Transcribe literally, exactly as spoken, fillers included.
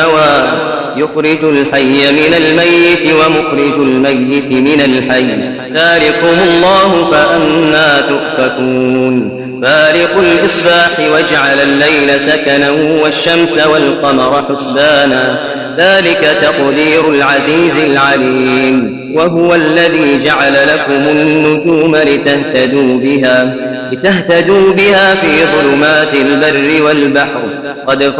الهوى يخرج الحي من الميت ومخرج الميت من الحي ذلكم الله فأنى تؤفكون فارق الإصباح وجعل الليل سكنا والشمس والقمر حسبانا ذلك تقدير العزيز العليم وهو الذي جعل لكم النجوم لتهتدوا بها, لتهتدوا بها في ظلمات البر والبحر قد